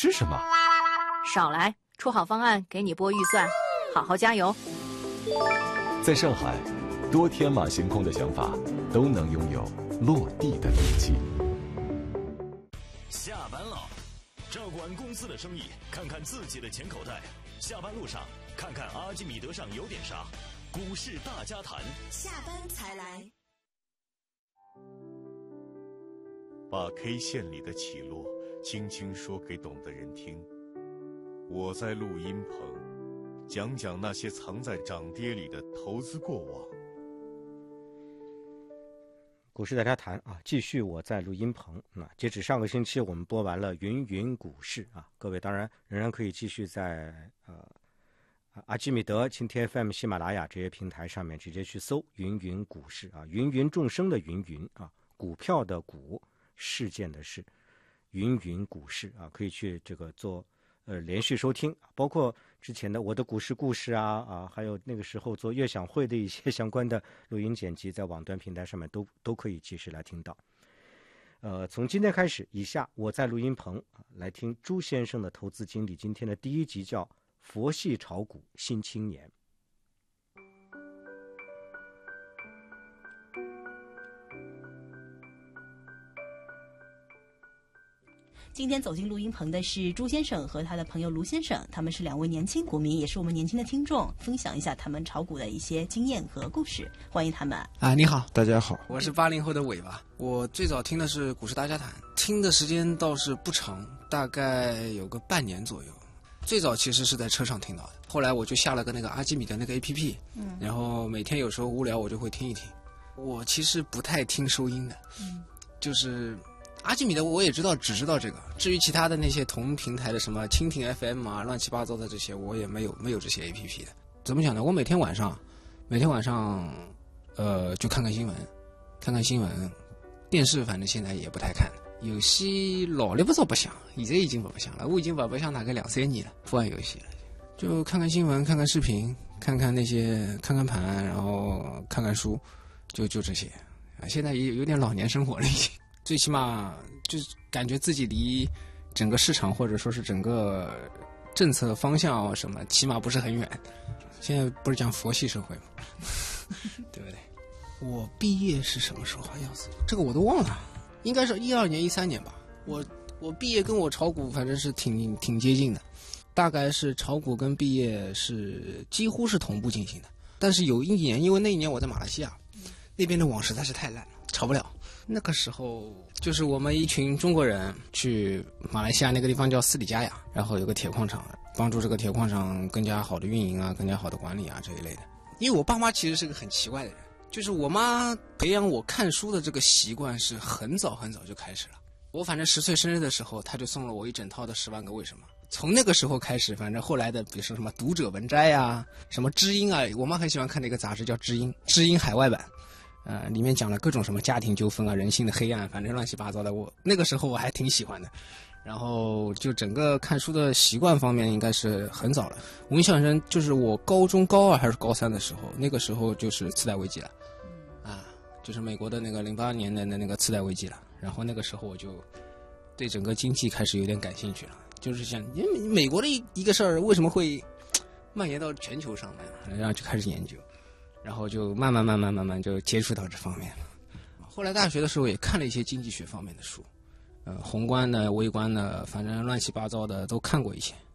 是什么？ 少来，出好方案给你拨预算，好好加油。 在上海，多天马行空的想法都能拥有落地的勇气。 下班了，照管公司的生意，看看自己的钱口袋。下班路上，看看阿基米德上有点啥。股市大家谈， 下班才来。 把 K 线里的起落轻轻说给懂的人听。我在录音棚，讲讲那些藏在涨跌里的投资过往。 股市大家谈啊，继续我在录音棚。截止上个星期，我们播完了云云股市啊，各位当然仍然可以继续在阿基米德、蜻蜓 FM、喜马拉雅这些平台上面直接去搜云云股市啊，芸芸众生的芸芸啊，股票的股，事件的事，云云股市啊，可以去这个做连续收听，包括之前的我的股市故事啊，还有那个时候做悦享会的一些相关的录音剪辑，在网端平台上面都可以及时来听到。从今天开始，以下我在录音棚来听朱先生的投资经历。今天的第一集叫《佛系炒股新青年》。 今天走进录音棚的是朱先生和他的朋友卢先生，他们是两位年轻股民，也是我们年轻的听众，分享一下他们炒股的一些经验和故事。欢迎他们。 你好， 大家好， 我是80后的尾巴。我最早听的是股市大家谈，听的时间倒是不长，大概有个半年左右。最早其实是在车上听到的，后来我就下了个那个阿基米德那个 APP，然后每天有时候无聊我就会听一听。我其实不太听收音的，就是阿基米德我也知道，只知道这个。至于其他的那些同平台的什么蜻蜓 FM 啊，乱七八糟的这些，我也没有这些 APP 的。怎么讲呢？我每天晚上就看看新闻，电视反正现在也不太看。游戏老了不早不想，现在已经不想了。我已经不想大概2-3年了，不玩游戏了，就看看新闻，看看视频，看看盘，然后看看书，就这些。现在也有点老年生活了已经。最起码就是感觉自己离整个市场或者说是整个政策方向什么，起码不是很远。现在不是讲佛系社会吗？对不对？我毕业是什么时候？要死，这个我都忘了，应该是12年、13年吧。我毕业跟我炒股反正是挺接近的，大概是炒股跟毕业是几乎是同步进行的。但是有一年，因为那一年我在马来西亚，那边的网实在是太烂了，炒不了。那个时候就是我们一群中国人去马来西亚那个地方叫斯里加雅，然后有个铁矿厂，帮助这个铁矿厂更加好的运营啊，更加好的管理啊这一类的。因为我爸妈其实是个很奇怪的人，就是我妈培养我看书的这个习惯是很早就开始了。我反正10岁生日的时候，他就送了我一整套的《10万个为什么》。从那个时候开始，反正后来的比如说什么读者文摘啊，什么知音啊，我妈很喜欢看那个杂志叫知音海外版。里面讲了各种什么家庭纠纷啊、人性的黑暗，反正乱七八糟的。我那个时候我还挺喜欢的，然后就整个看书的习惯方面应该是很早了。我印象深，就是我高中高2还是高3的时候，那个时候就是次贷危机了，就是美国的那个08年的那个次贷危机了。然后那个时候我就对整个经济开始有点感兴趣了，就是想，因为美国的一个事儿为什么会蔓延到全球上面，然后就开始研究。然后就慢慢就接触到这方面了。后来大学的时候也看了一些经济学方面的书，宏观的、微观的，反正乱七八糟的都看过一些。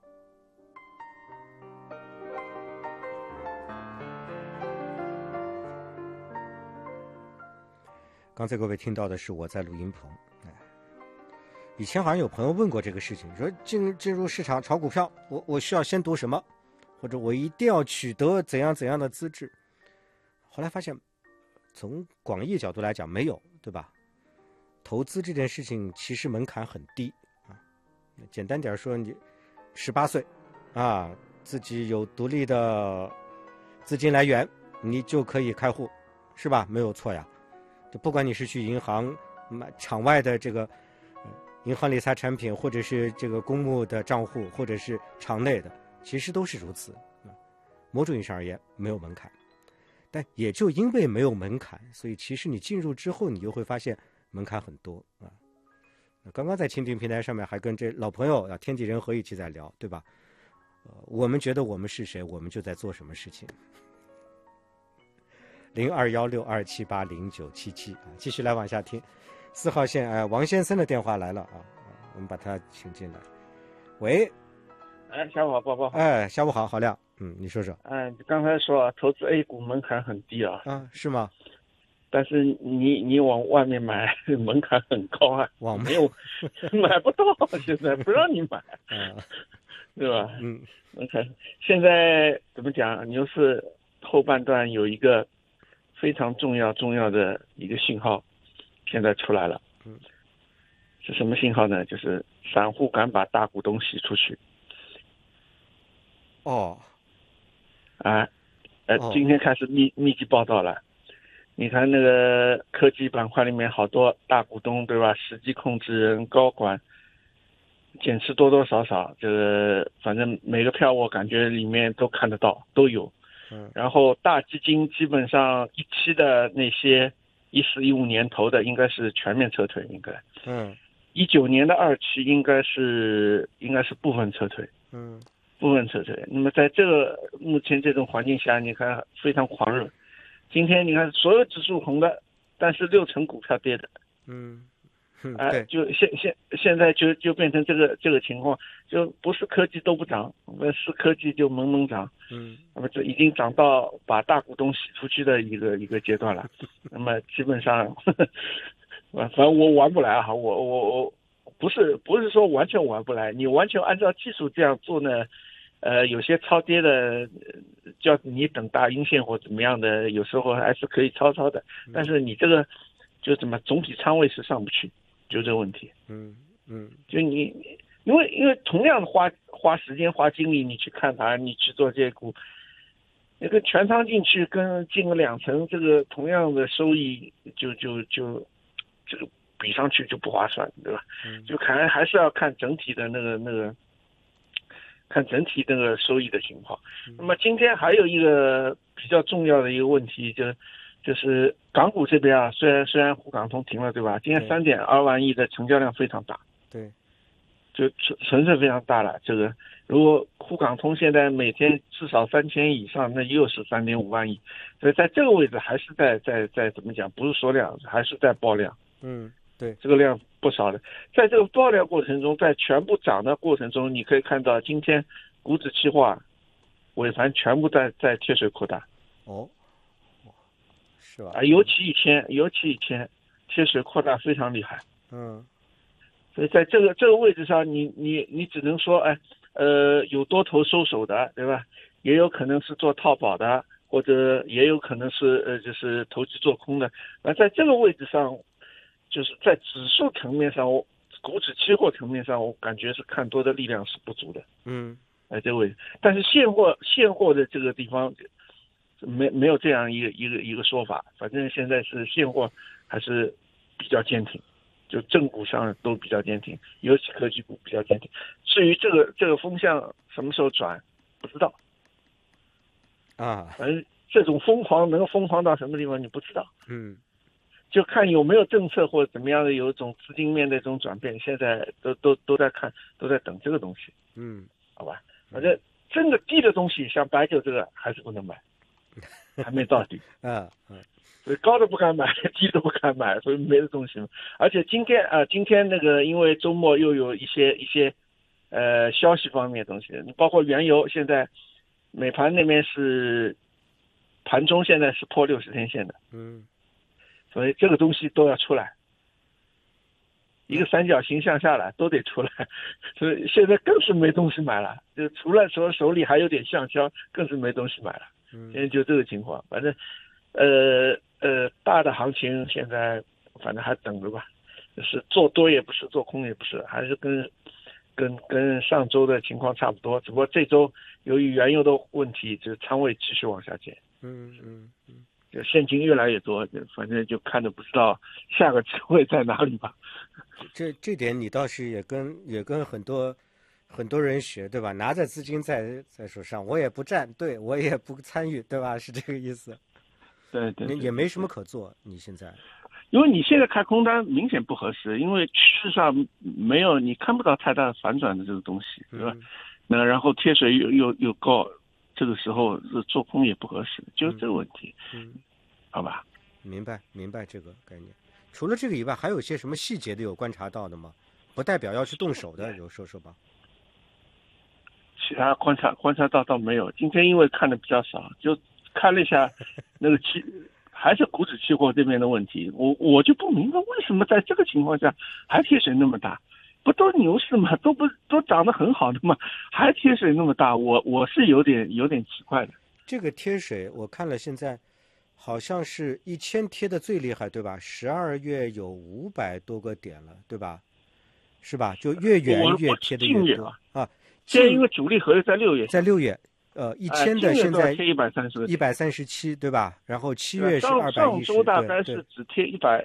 刚才各位听到的是我在录音棚。以前好像有朋友问过这个事情，说进入市场炒股票，我需要先读什么，或者我一定要取得怎样的资质。后来发现，从广义角度来讲，没有，对吧？投资这件事情其实门槛很低啊。简单点说，你18岁啊，自己有独立的资金来源，你就可以开户，是吧？没有错呀。就不管你是去银行买场外的这个银行理财产品，或者是这个公募的账户，或者是场内的，其实都是如此。某种意义上而言，没有门槛。但也就因为没有门槛，所以其实你进入之后，你就会发现门槛很多啊。 刚刚在蜻蜓平台上面还跟这老朋友啊天地人和一起在聊，对吧？我们觉得我们是谁，我们就在做什么事情。0216278097啊，继续来往下听。4号线王先生的电话来了啊，我们把他请进来。喂， 下午好，宝宝好。 下午好，郝亮，你说说。 刚才说投资 A 股门槛很低啊。 是吗？ 但是你往外面买门槛很高啊，没有买不到，现在不让你买，对吧？门槛现在怎么讲？牛市后半段有一个非常重要的一个信号，现在出来了。是什么信号呢？就是散户敢把大股东洗出去。今天开始密集报道了。你看那个科技板块里面好多大股东，对吧？实际控制人、高管减持多多少少，这个反正每个票我感觉里面都看得到，都有。然后大基金基本上一期的那些14、15年投的应该是全面撤退，应该。19年的2期应该是部分撤退。部分撤退。那么在这个目前这种环境下，你看非常狂热。今天你看所有指数红的，但是60%股票跌的。 对， 就现在就变成这个情况，就不是科技都不涨，是科技就猛涨。那么这已经涨到把大股东洗出去的一个阶段了。那么基本上，反正我玩不来啊，我不是说完全玩不来，你完全按照技术这样做呢。有些超跌的，叫你等大阴线或怎么样的，有时候还是可以抄的。但是你这个就怎么总体仓位是上不去，就这个问题。就你因为同样的花时间花精力，你去看它，你去做这些股，那个全仓进去跟进个2成，这个同样的收益就这个比上去就不划算，对吧？就还是要看整体的那个。看整体那个收益的情况。那么今天还有一个比较重要的一个问题，就是港股这边啊，虽然沪港通停了，对吧？今天3.2万亿的成交量非常大， 对， 就纯粹非常大了。这个如果沪港通现在每天至少3000以上，那又是3.5万亿，所以在这个位置还是在怎么讲？不是缩量，还是在爆量。 对， 这个量不少的，在这个爆量过程中，在全部涨的过程中，你可以看到今天股指期货尾盘全部在贴水扩大。 是吧？ 尤其以前贴水扩大非常厉害。所以在这个位置上，你只能说，有多头收手的，对吧？也有可能是做套保的，或者也有可能是就是投机做空的。在这个位置上。就是在指数层面上，股指期货层面上，我感觉是看多的力量是不足的。这个位置，但是现货的这个地方没有这样一个说法。反正现在是现货还是比较坚挺，就正股上都比较坚挺，尤其科技股比较坚挺。至于这个风向什么时候转，不知道。反正这种疯狂能疯狂到什么地方，你不知道。就看有没有政策或者怎么样的有一种资金面的这种转变，现在都在看，都在等这个东西。好吧，反正真的低的东西，像白酒这个还是不能买，还没到底。所以高的不敢买，低的不敢买，所以没的东西。而且今天那个因为周末又有一些消息方面的东西，包括原油，现在美盘那边是盘中现在是破60天线的。所以这个东西都要出来，一个三角形向下来都得出来，所以现在更是没东西买了，就除了说手里还有点向销，更是没东西买了。现在就这个情况，反正大的行情现在反正还等着吧，就是做多也不是，做空也不是，还是跟上周的情况差不多，只不过这周由于原油的问题，就是仓位继续往下减。就现金越来越多，反正就看着不知道下个机会在哪里吧。 这点你倒是也跟很多人学，对吧？拿着资金在手上，我也不站队，我也不参与，对吧？是这个意思。 对， 也没什么可做，你现在因为你现在开空单明显不合适，因为趋势上没有你看不到太大反转的这个东西，对吧？那然后贴水又高，这个时候做空也不合适，就是这个问题。好吧， 明白这个概念。除了这个以外，还有些什么细节的有观察到的吗？不代表要去动手的，有说吧。 其他观察到倒没有。今天因为看的比较少，就看了一下那个还是股指期货这边的问题。我就不明白为什么在这个情况下还贴水那么大，不都牛市嘛，都涨得很好的嘛，还贴水那么大，我是有点奇怪的。 这个贴水我看了，现在好像是1000贴的最厉害，对吧12月有500多个点了，对吧？是吧？就越远越贴的越多啊。 现在因为主力合约在6月， 在6月，1000的现在贴 137，对吧？然后7月是210， 上周大概是只贴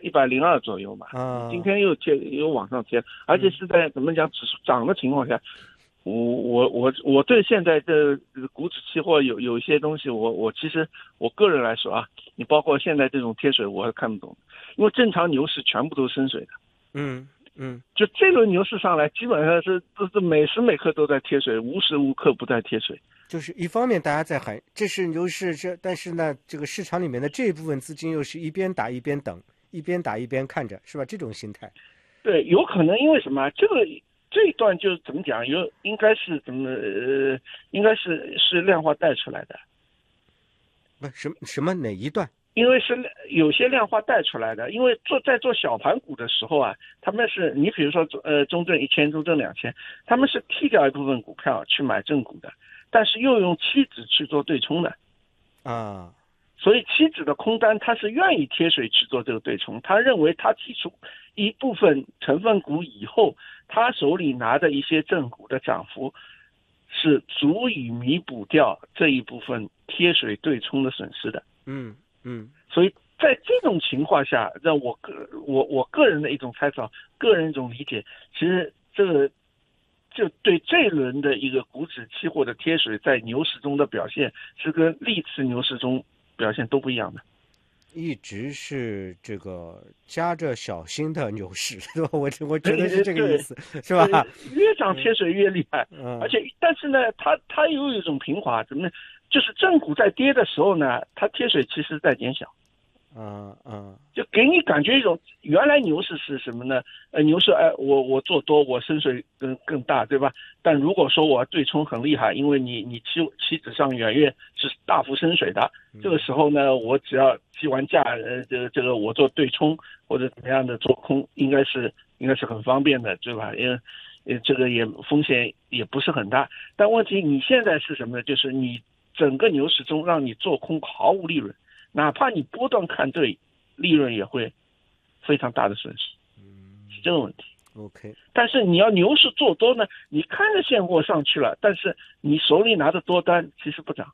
102左右嘛，今天又往上贴，而且是在怎么讲指数涨的情况下，我对现在的股指期货有一些东西，我其实我个人来说啊，你包括现在这种贴水我是看不懂，因为正常牛市全部都是深水的。就这轮牛市上来，基本上是每时每刻都在贴水，无时无刻不在贴水。 就是一方面大家在喊这是牛市，但是呢，这个市场里面的这一部分资金又是一边打一边等，一边打一边看着，是吧？这种心态。 对，有可能因为什么？这一段就是怎么讲？应该是应该是量化带出来的。 不，什么哪一段？ 因为是有些量化带出来的，因为在做小盘股的时候啊，他们是你比如说中证1000、中证2000，他们是剔掉一部分股票去买正股的，但是又用期指去做对冲的啊， 所以期指的空单他是愿意贴水去做这个对冲，他认为他剔除一部分成分股以后，他手里拿的一些正股的涨幅是足以弥补掉这一部分贴水对冲的损失的。所以在这种情况下，让我个人的一种猜测，个人一种理解，其实这个就对这轮的一个股指期货的贴水在牛市中的表现是跟历次牛市中表现都不一样的， 一直是这个夹着小心的牛市，对吧？我觉得是这个意思，是吧？ 越涨贴水越厉害，而且但是呢，它又有一种平滑，怎么呢？就是正股在跌的时候呢，它贴水其实在减小，就给你感觉一种原来牛市是什么呢？牛市我做多，我深水更大，对吧？但如果说我对冲很厉害，因为你期指上远月是大幅深水的，这个时候呢，我只要计完价，这个我做对冲或者怎么样的做空，应该是很方便的，对吧？因为这个也风险也不是很大。但问题你现在是什么呢？就是你整个牛市中让你做空毫无利润，哪怕你波段看对，利润也会非常大的损失，是这个问题。 OK， 但是你要牛市做多呢，你看着现货上去了，但是你手里拿的多单其实不涨。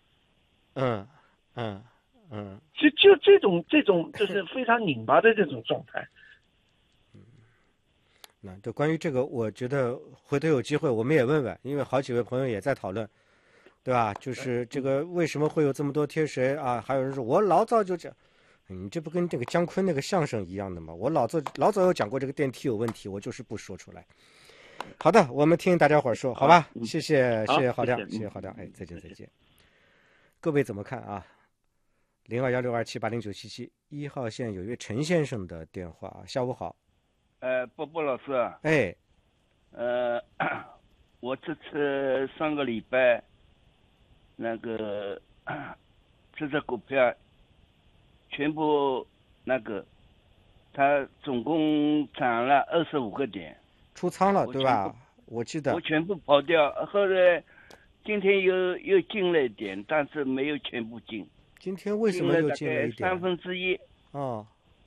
就这种就是非常拧巴的这种状态。 那就关于这个，我觉得回头有机会我们也问问，因为好几位朋友也在讨论。对吧？就是这个为什么会有这么多贴水啊？还有人说我老早就讲，你这不跟这个姜昆那个相声一样的吗？我老早有讲过这个电梯有问题，我就是不说出来。好的，我们听大家伙儿说，好吧？谢谢郝亮，谢谢郝亮，哎，再见。各位怎么看啊？021627809771号线有一位陈先生的电话，下午好。 波老师， 哎， 我这次上个礼拜。那个这只股票全部它总共涨了25个点， 出仓了对吧？我记得我全部跑掉，后来今天又进了一点，但是没有全部进。 今天为什么又进了一点 ？1/3。 哦，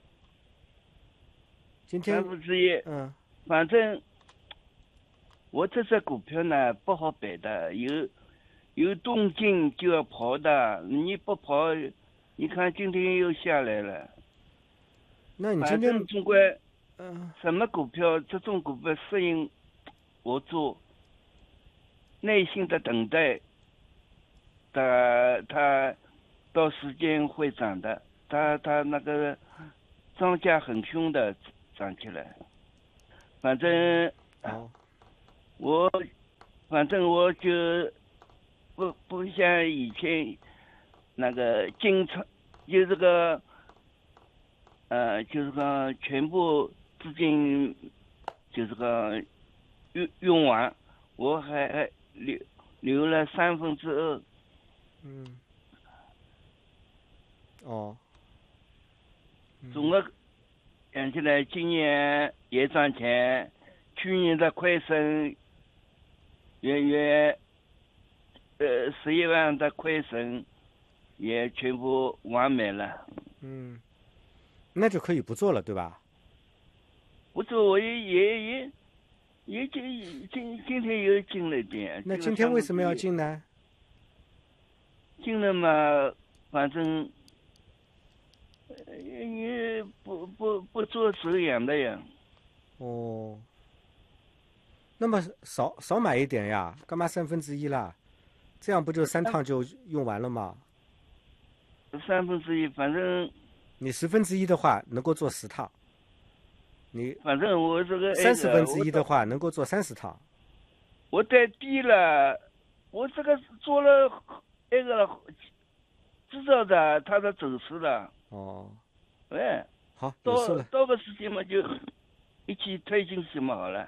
今天 1/3。反正我这只股票呢不好摆的，有动静就要跑的，你不跑，你看今天又下来了。 那你今天中国，什么股票这种股票适应我做，耐心的等待，它到时间会涨的，它那个涨价很凶的涨起来。反正我就不像以前那个经常就这个就是个全部资金就是个用完，我还留了2/3。总的讲起来，今年也赚钱，去年的亏损约11万的亏损也全部完美了。 那就可以不做了，对吧？ 不做，我也今天又进了点。 那今天为什么要进呢？ 进了嘛，反正也不做手养的呀。 那么少买一点呀，干嘛1/3啦？这样不就3趟就用完了吗 ？1/3，反正你1/10的话能够做10趟，你反正我这个 30/1的话能够做30趟。 我带低了，我这个做了那个知道的它的走势了。 好， 到个时间嘛就一起推进去嘛好了。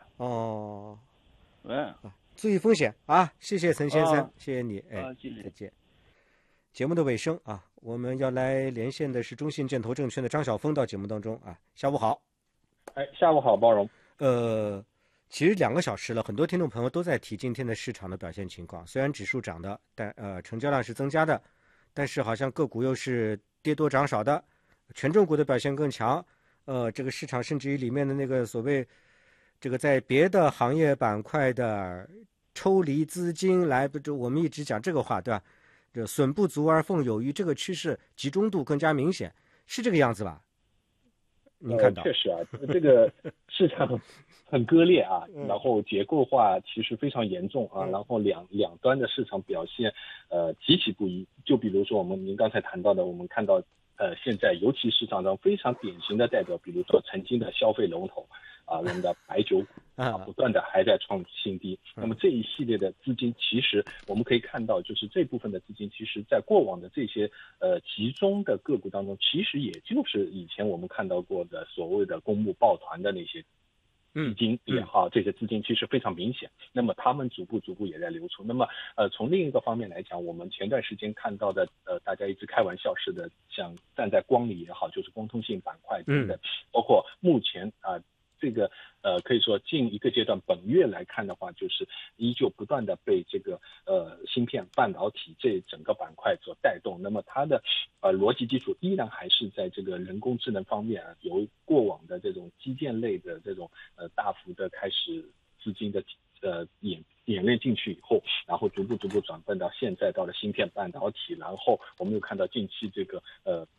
注意风险啊！谢谢陈先生，谢谢你， 谢谢， 再见。节目的尾声啊，我们要来连线的是中信建投证券的张晓峰到节目当中啊，下午好。 下午好，包容。 其实2个小时了，很多听众朋友都在提今天的市场的表现情况。虽然指数涨的，但成交量是增加的，但是好像个股又是跌多涨少的，权重股的表现更强。这个市场甚至于里面的那个所谓这个在别的行业板块的抽离资金来，不就我们一直讲这个话，对吧？这损不足而奉有余，这个趋势集中度更加明显，是这个样子吧？您看到？ 确实啊，这个市场很割裂啊，然后结构化其实非常严重啊，然后两端的市场表现极其不一。就比如说您刚才谈到的，我们看到现在尤其市场上非常典型的代表，比如说曾经的消费龙头我们的白酒股不断的还在创新低。那么这一系列的资金，其实我们可以看到，就是这部分的资金，其实在过往的这些集中的个股当中，其实也就是以前我们看到过的所谓的公募抱团的那些资金也好，这些资金其实非常明显。那么他们逐步也在流出。那么从另一个方面来讲，我们前段时间看到的大家一直开玩笑似的，像站在光里也好，就是光通信板块等等，包括目前这个可以说近一个阶段，本月来看的话，就是依旧不断的被这个芯片半导体这整个板块所带动。那么它的逻辑基础依然还是在这个人工智能方面由过往的这种基建类的这种大幅的开始资金的演练进去以后，然后逐步转变到现在到了芯片半导体，然后我们又看到近期这个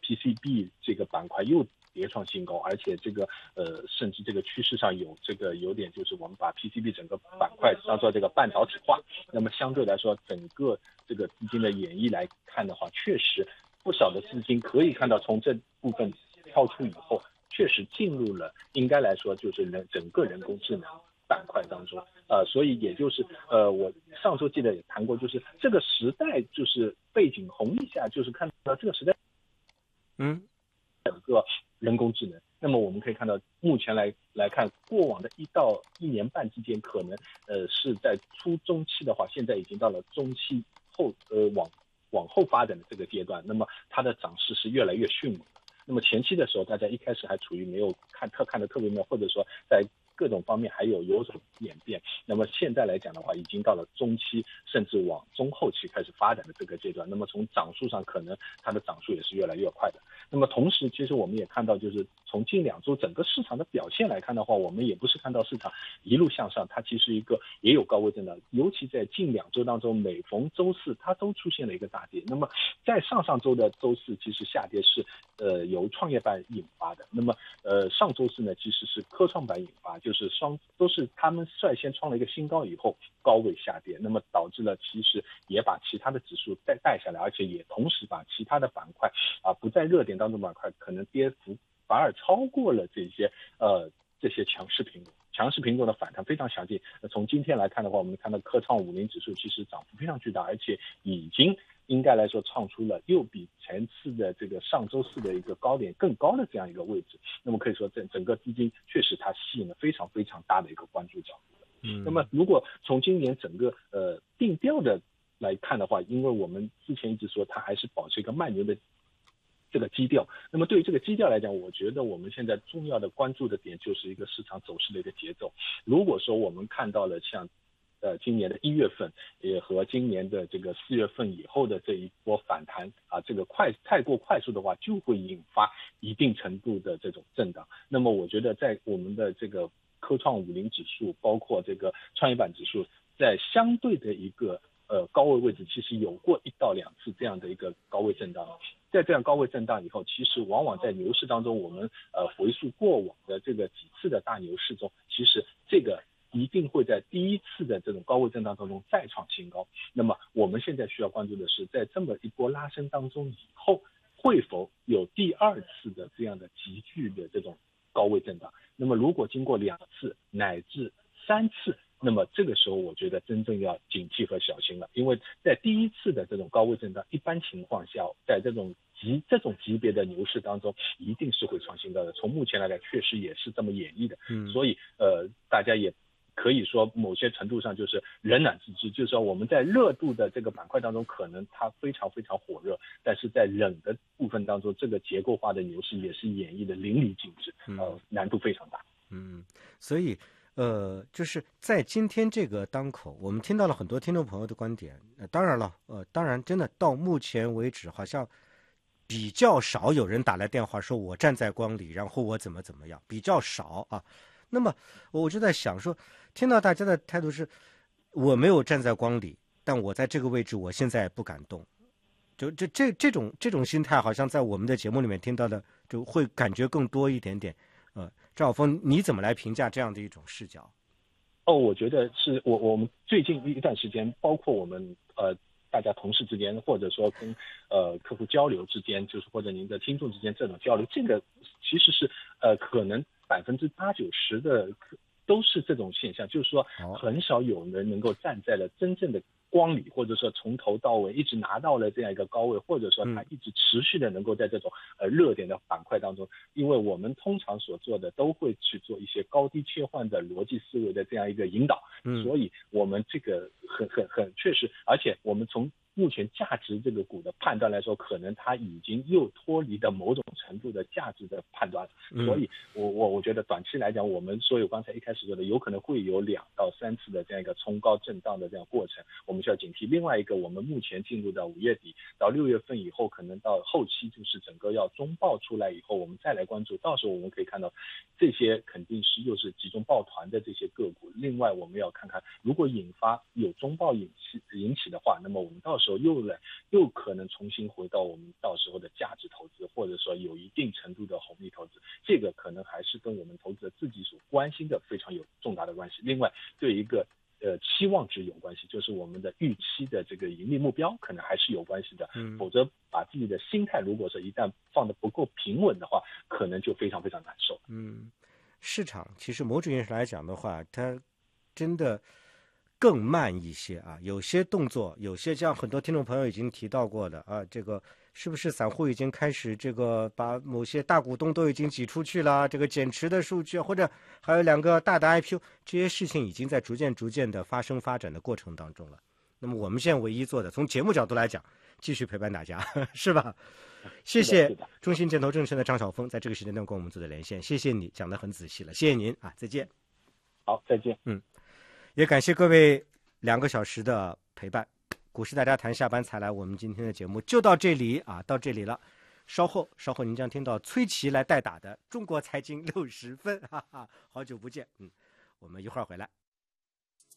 PCB 这个板块又跌创新高，而且这个甚至这个趋势上有点就是我们把 PCB 整个板块当做这个半导体化。那么相对来说，整个这个资金的演绎来看的话，确实不少的资金可以看到从这部分跳出以后，确实进入了应该来说就是整个人工智能板块当中。所以也就是我上周记得也谈过，就是这个时代就是背景红利下，就是看到这个时代整个人工智能。那么我们可以看到目前来看，过往的1到1年半之间，可能是在中期的话，现在已经到了中期后往后发展的这个阶段，那么它的涨势是越来越迅猛的。那么前期的时候，大家一开始还处于没有看得特别妙，或者说在各种方面还有所演变。那么现在来讲的话，已经到了中期，甚至往中后期开始发展的这个阶段。那么从涨速上，可能它的涨速也是越来越快的。那么同时，其实我们也看到，就是从近2周整个市场的表现来看的话，我们也不是看到市场一路向上，它其实也有高位震荡。尤其在近2周当中，每逢周四它都出现了一个大跌。那么在上周的周四，其实下跌是由创业板引发的。那么上周四呢，其实是科创板引发，就是都是他们率先创了一个新高以后高位下跌，那么导致了其实也把其他的指数带下来，而且也同时把其他的板块不在热点当中板块可能跌幅反而超过了这些强势品种。强势品种的反弹非常强劲。从今天来看的话，我们看到科创50指数其实涨幅非常巨大，而且已经应该来说创出了又比前次的这个上周四的一个高点更高的这样一个位置。那么可以说整个资金确实它吸引了非常非常大的一个关注角度。那么如果从今年整个定调的来看的话，因为我们之前一直说它还是保持一个慢牛的这个基调，那么对于这个基调来讲，我觉得我们现在重要的关注的点就是一个市场走势的一个节奏。如果说我们看到了像今年的1月份也和今年的这个4月份以后的这一波反弹啊，这个太过快速的话，就会引发一定程度的这种震荡。那么我觉得在我们的这个科创50指数，包括这个创业板指数，在相对的一个高位位置，其实有过1到2次这样的一个高位震荡。在这样高位震荡以后，其实往往在牛市当中，我们回溯过往的这个几次的大牛市中，其实这个一定会在第一次的这种高位震荡当中再创新高。那么我们现在需要关注的是，在这么一波拉升当中以后，会否有第2次的这样的急剧的这种高位震荡？那么如果经过2次乃至3次，那么这个时候我觉得真正要警惕和小心了。因为在第1次的这种高位震荡，一般情况下在这种级别的牛市当中一定是会创新高的，从目前来看确实也是这么演绎的。所以大家也可以说某些程度上就是冷暖自知，就是说我们在热度的这个板块当中可能它非常非常火热，但是在冷的部分当中，这个结构化的牛市也是演绎的淋漓尽致，难度非常大。 所以就是在今天这个当口，我们听到了很多听众朋友的观点。当然了，当然真的到目前为止，好像比较少有人打来电话说我站在光里，然后我怎么样，比较少啊。那么我就在想说，听到大家的态度是，我没有站在光里，但我在这个位置，我现在不敢动。就这种心态，好像在我们的节目里面听到的，就会感觉更多一点点。赵晓峰，你怎么来评价这样的一种视角？ 我觉得是我们最近一段时间，包括我们大家同事之间，或者说跟客户交流之间，就是或者您的听众之间这种交流，这个其实是可能80%、90%的都是这种现象，就是说很少有人能够站在了真正的光里，或者说从头到尾一直拿到了这样一个高位，或者说它一直持续的能够在这种热点的板块当中。因为我们通常所做的都会去做一些高低切换的逻辑思维的这样一个引导，所以我们这个很确实，而且我们从目前价值这个股的判断来说，可能它已经又脱离了某种程度的价值的判断了。所以我觉得短期来讲，我们说有刚才一开始说的，有可能会有2到3次的这样一个冲高震荡的这样过程，我们需要警惕。另外一个，我们目前进入到5月底到6月份以后，可能到后期就是整个要中报出来以后，我们再来关注，到时候我们可以看到这些肯定是又是集中抱团的这些个股。另外我们要看看，如果引发有中报引起的话，那么我们到时候又可能重新回到我们到时候的价值投资，或者说有一定程度的红利投资，这个可能还是跟我们投资者自己所关心的非常有重大的关系。另外对一个期望值有关系，就是我们的预期的这个盈利目标可能还是有关系的，否则把自己的心态如果说一旦放得不够平稳的话，可能就非常非常难受。 市场其实某种意义上来讲的话，它真的更慢一些啊，有些动作，有些像很多听众朋友已经提到过的啊，这个是不是散户已经开始这个把某些大股东都已经挤出去了，这个减持的数据，或者还有2个大的 IPO， 这些事情已经在逐渐的发展的过程当中了。那么我们现在唯一做的，从节目角度来讲，继续陪伴大家，是吧？谢谢中信建投证券的张晓峰在这个时间段跟我们做的连线，谢谢你讲得很仔细了，谢谢您啊，再见。 好，再见。 也感谢各位2个小时的陪伴。股市大家谈下班才来，我们今天的节目就到这里啊，到这里了。稍后您将听到崔琦来代打的中国财经60分，哈哈，好久不见。我们一会儿回来。